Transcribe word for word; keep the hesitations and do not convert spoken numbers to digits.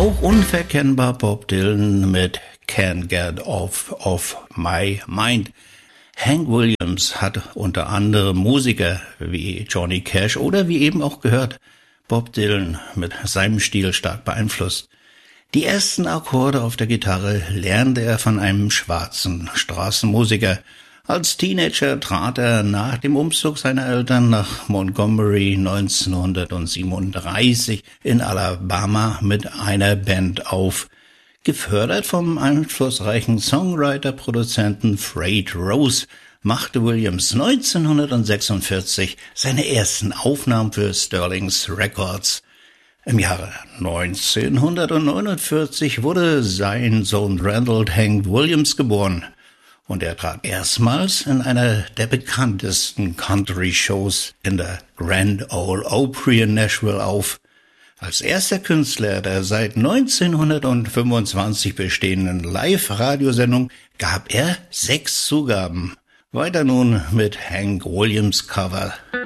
Auch unverkennbar Bob Dylan mit Can't Get Off of My Mind. Hank Williams hat unter anderem Musiker wie Johnny Cash oder wie eben auch gehört, Bob Dylan mit seinem Stil stark beeinflusst. Die ersten Akkorde auf der Gitarre lernte er von einem schwarzen Straßenmusiker. Als Teenager trat er nach dem Umzug seiner Eltern nach Montgomery neunzehnhundertsiebenunddreißig in Alabama mit einer Band auf. Gefördert vom einflussreichen Songwriter-Produzenten Fred Rose machte Williams neunzehnhundertsechsundvierzig seine ersten Aufnahmen für Sterling's Records. Im Jahre neunzehnhundertneunundvierzig wurde sein Sohn Randall Hank Williams geboren. Und er trat erstmals in einer der bekanntesten Country-Shows in der Grand Ole Opry in Nashville auf. Als erster Künstler der seit neunzehnhundertfünfundzwanzig bestehenden Live-Radiosendung gab er sechs Zugaben. Weiter nun mit Hank Williams Cover.